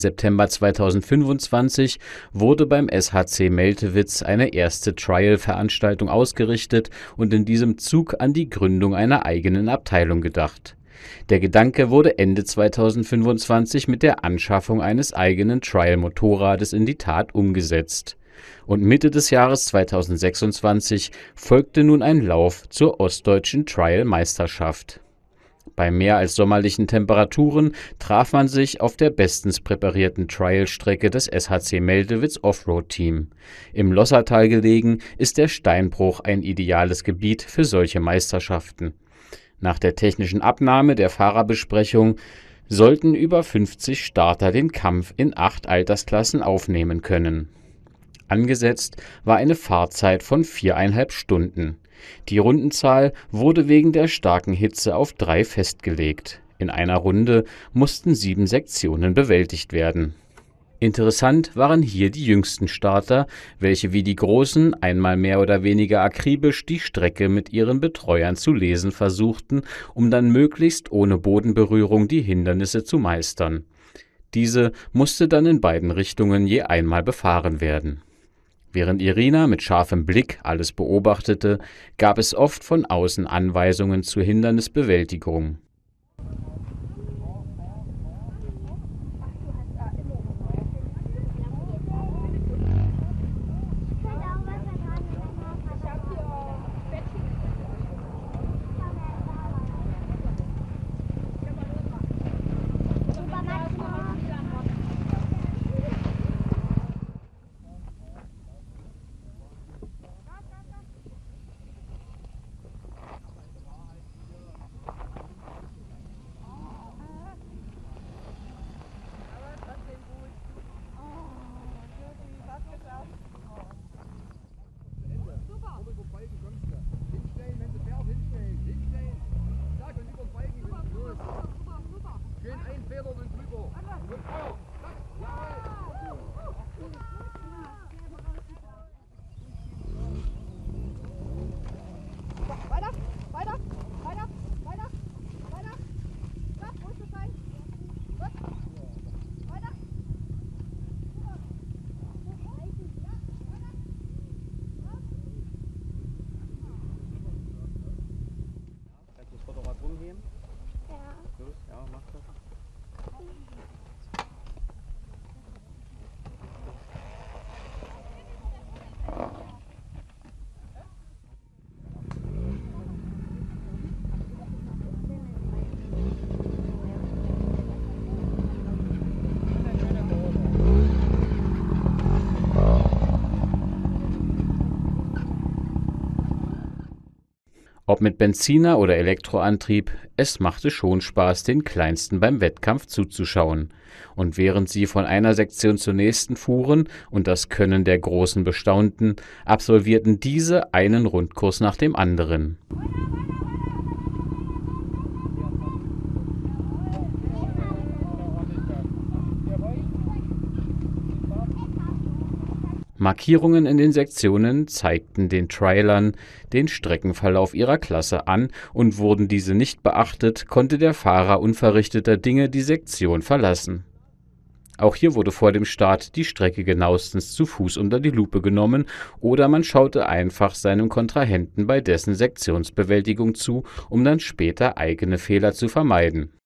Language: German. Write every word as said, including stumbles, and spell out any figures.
September zweitausendfünfundzwanzig wurde beim S H C Meltewitz eine erste Trial-Veranstaltung ausgerichtet und in diesem Zug an die Gründung einer eigenen Abteilung gedacht. Der Gedanke wurde Ende zweitausendfünfundzwanzig mit der Anschaffung eines eigenen Trial-Motorrades in die Tat umgesetzt. Und Mitte des Jahres zweitausendsechsundzwanzig folgte nun ein Lauf zur Ostdeutschen Trial-Meisterschaft. Bei mehr als sommerlichen Temperaturen traf man sich auf der bestens präparierten Trial-Strecke des S H C Meltewitz Offroad-Team. Im Lossertal gelegen ist der Steinbruch ein ideales Gebiet für solche Meisterschaften. Nach der technischen Abnahme der Fahrerbesprechung sollten über fünfzig Starter den Kampf in acht Altersklassen aufnehmen können. Angesetzt war eine Fahrzeit von viereinhalb Stunden. Die Rundenzahl wurde wegen der starken Hitze auf drei festgelegt. In einer Runde mussten sieben Sektionen bewältigt werden. Interessant waren hier die jüngsten Starter, welche wie die Großen einmal mehr oder weniger akribisch die Strecke mit ihren Betreuern zu lesen versuchten, um dann möglichst ohne Bodenberührung die Hindernisse zu meistern. Diese musste dann in beiden Richtungen je einmal befahren werden. Während Irina mit scharfem Blick alles beobachtete, gab es oft von außen Anweisungen zur Hindernisbewältigung. Ob mit Benziner oder Elektroantrieb, es machte schon Spaß, den Kleinsten beim Wettkampf zuzuschauen. Und während sie von einer Sektion zur nächsten fuhren und das Können der Großen bestaunten, absolvierten diese einen Rundkurs nach dem anderen. Markierungen in den Sektionen zeigten den Trialern den Streckenverlauf ihrer Klasse an, und wurden diese nicht beachtet, konnte der Fahrer unverrichteter Dinge die Sektion verlassen. Auch hier wurde vor dem Start die Strecke genauestens zu Fuß unter die Lupe genommen, oder man schaute einfach seinem Kontrahenten bei dessen Sektionsbewältigung zu, um dann später eigene Fehler zu vermeiden.